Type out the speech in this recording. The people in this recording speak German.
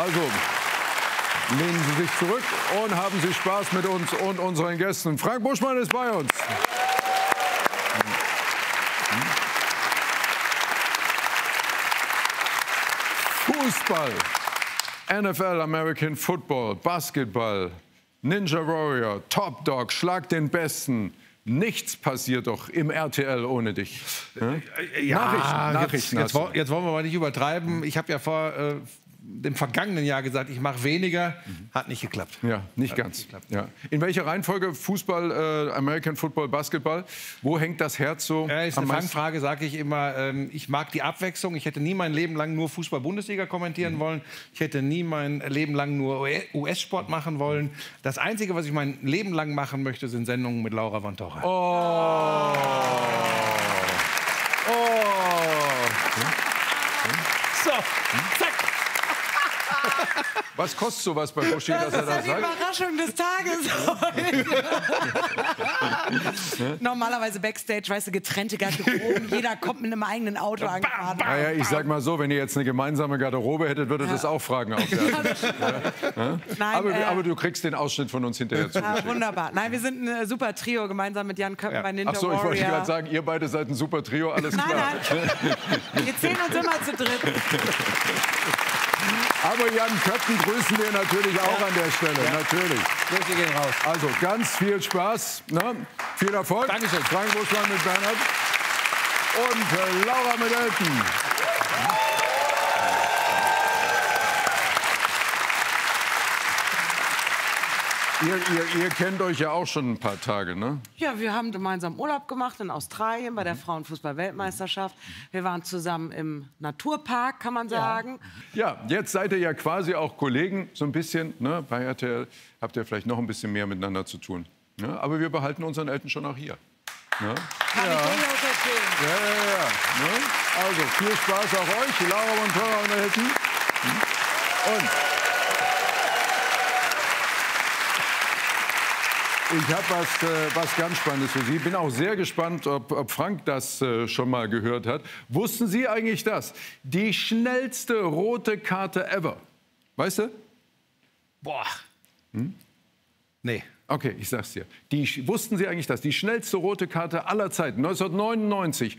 Also, lehnen Sie sich zurück und haben Sie Spaß mit uns und unseren Gästen. Frank Buschmann ist bei uns. Fußball, NFL, American Football, Basketball, Ninja Warrior, Top Dog, Schlag den Besten. Nichts passiert doch im RTL ohne dich. Ja, Nachrichten. Jetzt wollen wir mal nicht übertreiben. Ich habe ja vor dem vergangenen Jahr gesagt, ich mache weniger. Hat nicht geklappt. Ja, nicht ganz. Ja. In welcher Reihenfolge? Fußball, American Football, Basketball? Wo hängt das Herz so ist eine am meisten? Fangfrage, sage ich immer. Ich mag die Abwechslung. Ich hätte nie mein Leben lang nur Fußball-Bundesliga kommentieren wollen. Ich hätte nie mein Leben lang nur US-Sport machen wollen. Das Einzige, was ich mein Leben lang machen möchte, sind Sendungen mit Laura von Torra. Oh. So, zack. Was kostet sowas bei Buschi, dass er das Das ist ja die sagt? Überraschung des Tages. Normalerweise Backstage, weißt du, getrennte Garderoben. Jeder kommt mit einem eigenen Auto angefahren. Naja, ich sag mal so, wenn ihr jetzt eine gemeinsame Garderobe hättet, würde das auch Fragen aufwerfen. Nein, Aber du kriegst den Ausschnitt von uns hinterher zugeschickt. Wunderbar. Nein, wir sind ein super Trio gemeinsam mit Jan Köppen bei Ninja Ach so, ich wollte Warrior. gerade sagen, ihr beide seid ein super Trio, alles klar. Nein. Wir zählen uns immer zu dritt. Aber Jan Köppen grüßen wir natürlich auch an der Stelle, natürlich. Grüße gehen raus. Also ganz viel Spaß, ne? Viel Erfolg. Dankeschön. Frank Buschmann mit Bernhard und Laura mit Elton. Ihr kennt euch ja auch schon ein paar Tage, ne? Ja, wir haben gemeinsam Urlaub gemacht in Australien bei der Frauenfußball-Weltmeisterschaft. Wir waren zusammen im Naturpark, kann man sagen. Ja, jetzt seid ihr ja quasi auch Kollegen, so ein bisschen. Ne? Bei RTL habt ihr vielleicht noch ein bisschen mehr miteinander zu tun. Ne? Aber wir behalten unseren Elton schon auch hier. Ne? Kann ich durchaus erzählen. Ja. Ne? Also viel Spaß auch euch, Laura von Torra und Elton. Und ich habe was ganz Spannendes für Sie. Ich bin auch sehr gespannt, ob Frank das schon mal gehört hat. Wussten Sie eigentlich das? Die schnellste rote Karte ever. Weißt du? Boah. Nee. Okay, ich sag's dir. Wussten Sie eigentlich das? Die schnellste rote Karte aller Zeiten, 1999,